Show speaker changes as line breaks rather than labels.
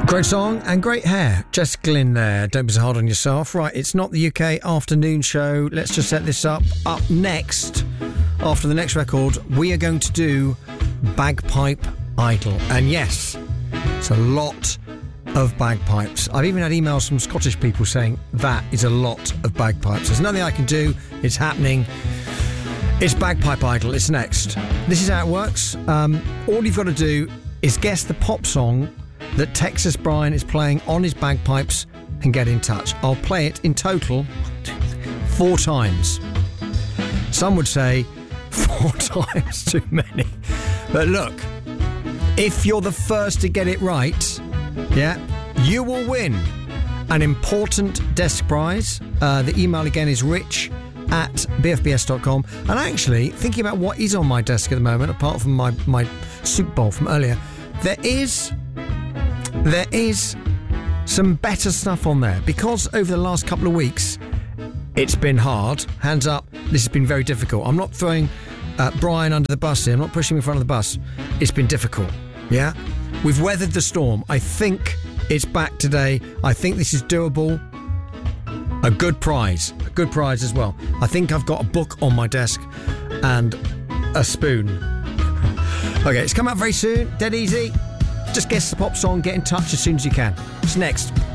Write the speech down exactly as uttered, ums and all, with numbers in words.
Great song and great hair. Jess Glynn there. Don't be so hard on yourself. Right, it's not the U K afternoon show. Let's just set this up. Up next, after the next record, we are going to do Bagpipe Idol. And yes, it's a lot of bagpipes. I've even had emails from Scottish people saying that is a lot of bagpipes. There's nothing I can do. It's happening. It's Bagpipe Idol. It's next. This is how it works. Um, all you've got to do is guess the pop song that Texas Brian is playing on his bagpipes and get in touch. I'll play it in total four times. Some would say four times too many. But look, if you're the first to get it right, yeah, you will win an important desk prize. Uh, the email again is rich at b f b s dot com. And actually, thinking about what is on my desk at the moment, apart from my, my soup bowl from earlier, there is... There is some better stuff on there because over the last couple of weeks it's been hard. Hands up, this has been very difficult. I'm not throwing uh, Brian under the bus here. I'm not pushing him in front of the bus. It's been difficult, yeah? We've weathered the storm. I think it's back today. I think this is doable. A good prize. A good prize as well. I think I've got a book on my desk and a spoon. Okay, it's coming up very soon. Dead easy. Just guess the pop song, get in touch as soon as you can. It's next.